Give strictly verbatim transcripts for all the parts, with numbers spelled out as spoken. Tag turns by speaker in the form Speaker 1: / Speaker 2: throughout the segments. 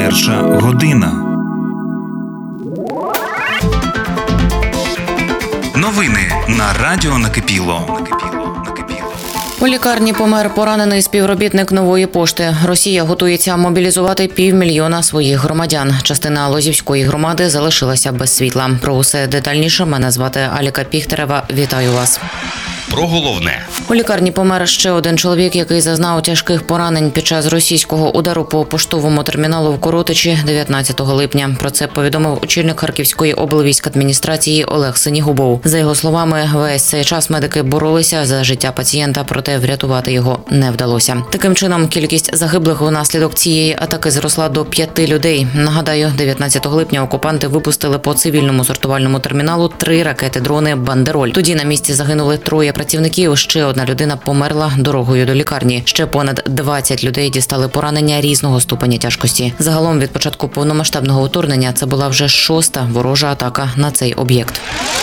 Speaker 1: Перша година. Новини на радіо Накипіло.
Speaker 2: У лікарні помер поранений співробітник Нової пошти. Росія готується мобілізувати півмільйона своїх громадян. Частина Лозівської громади залишилася без світла. Про усе детальніше мене звати Аліка Піхтерева. Вітаю вас.
Speaker 3: Про головне.
Speaker 2: У лікарні помер ще один чоловік, який зазнав тяжких поранень під час російського удару по поштовому терміналу в Коротичі дев'ятнадцятого липня. Про це повідомив очільник Харківської облвійськадміністрації Олег Синігубов. За його словами, весь цей час медики боролися за життя пацієнта, проте врятувати його не вдалося. Таким чином, кількість загиблих внаслідок цієї атаки зросла до п'яти людей. Нагадаю, дев'ятнадцятого липня окупанти випустили по цивільному сортувальному терміналу три ракети-дрони «Бандероль». Тоді на місці загинули троє працівників, ще одна людина померла дорогою до лікарні. Ще понад двадцять людей дістали поранення різного ступеня тяжкості. Загалом від початку повномасштабного вторгнення це була вже шоста ворожа атака на цей об'єкт.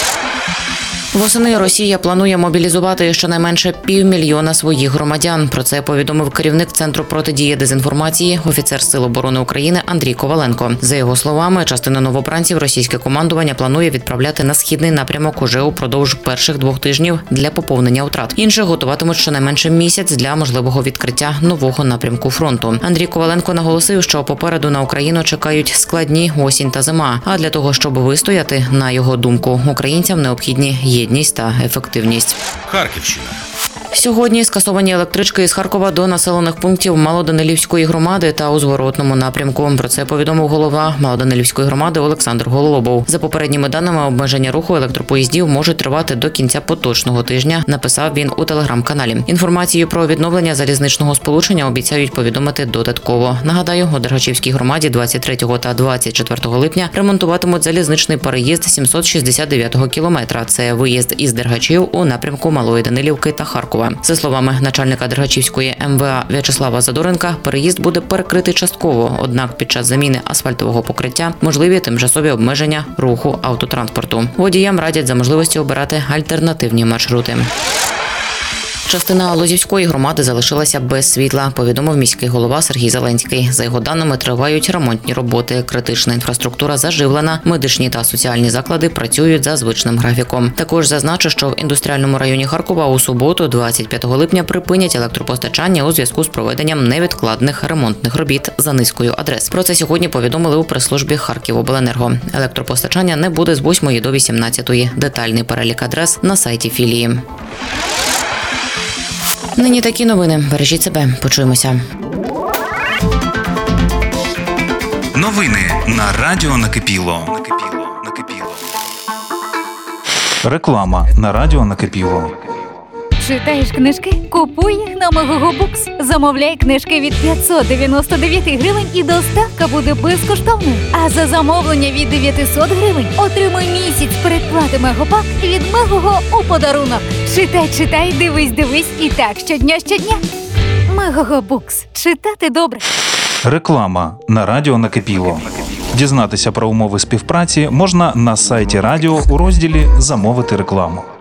Speaker 2: Восени Росія планує мобілізувати щонайменше півмільйона своїх громадян. Про це повідомив керівник Центру протидії дезінформації, офіцер Сил оборони України Андрій Коваленко. За його словами, частину новобранців російське командування планує відправляти на східний напрямок уже упродовж перших двох тижнів для поповнення втрат. Інших готуватимуть щонайменше місяць для можливого відкриття нового напрямку фронту. Андрій Коваленко наголосив, що попереду на Україну чекають складні осінь та зима. А для того, щоб вистояти, на його думку, українцям необхідні єдність та ефективність.
Speaker 3: Харківщина.
Speaker 2: Сьогодні скасовані електрички із Харкова до населених пунктів Малоданилівської громади та у зворотному напрямку. Про це повідомив голова Малоданилівської громади Олександр Гололобов. За попередніми даними, обмеження руху електропоїздів можуть тривати до кінця поточного тижня, написав він у телеграм-каналі. Інформацію про відновлення залізничного сполучення обіцяють повідомити додатково. Нагадаю, у Дергачівській громаді двадцять третього та двадцять четвертого липня ремонтуватимуть залізничний переїзд сімсот шістдесят дев'ятого кілометра. Це виїзд із Дергачів у напрямку Малої Данилівки та Харкова. За словами начальника Дергачівської ем ве а В'ячеслава Задоренка, переїзд буде перекритий частково, однак під час заміни асфальтового покриття можливі тимчасові обмеження руху автотранспорту. Водіям радять за можливості обирати альтернативні маршрути. Частина Лозівської громади залишилася без світла, повідомив міський голова Сергій Зеленський. За його даними, тривають ремонтні роботи, критична інфраструктура заживлена, медичні та соціальні заклади працюють за звичним графіком. Також зазначу, що в індустріальному районі Харкова у суботу, двадцять п'ятого липня, припинять електропостачання у зв'язку з проведенням невідкладних ремонтних робіт за низкою адрес. Про це сьогодні повідомили у прес-службі Харківобленерго. Електропостачання не буде з восьмої до вісімнадцятої. Детальний перелік адрес на сайті філії. Нині такі новини. Бережіть себе. Почуємося.
Speaker 1: Новини на радіо Накипіло. Реклама на радіо Накипіло.
Speaker 4: Читаєш книжки? Купуй їх на Мегогобукс. Замовляй книжки від п'ятсот дев'яносто дев'ять гривень і доставка буде безкоштовною. А за замовлення від дев'ятсот гривень отримуй місяць передплати Мегопак від Мегого у подарунок. Читай, читай, дивись, дивись і так щодня, щодня. Мегогобукс. Читати добре.
Speaker 1: Реклама на радіо Накипіло. Дізнатися про умови співпраці можна на сайті радіо у розділі «Замовити рекламу».